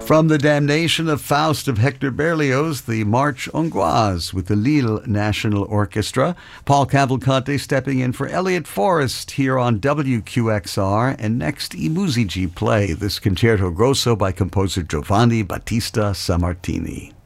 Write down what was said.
From the Damnation of Faust of Hector Berlioz, the March Hongroise with the Lille National Orchestra. Paul Cavalcante stepping in for Elliot Forrest here on WQXR. And next, I Musici play this Concerto Grosso by composer Giovanni Battista Sammartini.